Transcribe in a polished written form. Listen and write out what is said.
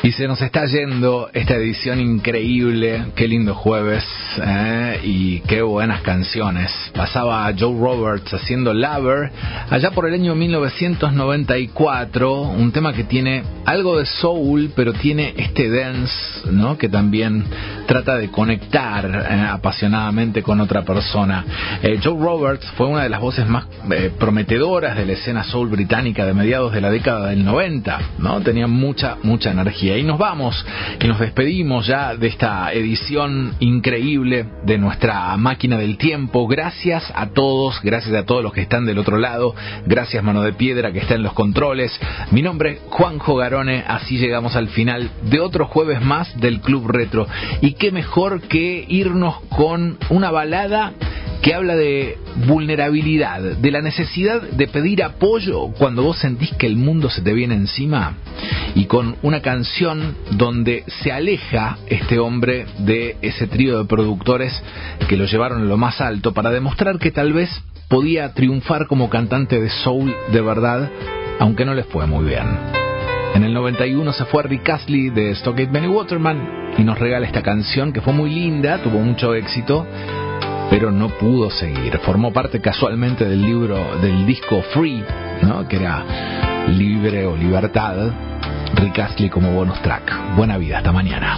Y se nos está yendo esta edición increíble. Qué lindo jueves, y qué buenas canciones. Pasaba Joe Roberts haciendo Lover allá por el año 1994, un tema que tiene algo de soul, pero tiene este dance, ¿no? Que también trata de conectar apasionadamente con otra persona. Joe Roberts fue una de las voces más prometedoras de la escena soul británica de mediados de la década del 90, ¿no? Tenía mucha energía. Y nos vamos y nos despedimos ya de esta edición increíble de nuestra máquina del tiempo. Gracias a todos los que están del otro lado. Gracias Mano de Piedra que está en los controles. Mi nombre es Juanjo Garone. Así llegamos al final de otro jueves más del Club Retro. Y qué mejor que irnos con una balada que habla de vulnerabilidad, de la necesidad de pedir apoyo cuando vos sentís que el mundo se te viene encima, y con una canción donde se aleja este hombre de ese trío de productores que lo llevaron a lo más alto para demostrar que tal vez podía triunfar como cantante de soul de verdad, aunque no le fue muy bien. En el 91 se fue Rick Astley de Stockgate Benny Waterman y nos regala esta canción que fue muy linda, tuvo mucho éxito, pero no pudo seguir. Formó parte casualmente del disco Free, ¿no? Que era libre o libertad. Rick Astley como bonus track. Buena vida, hasta mañana.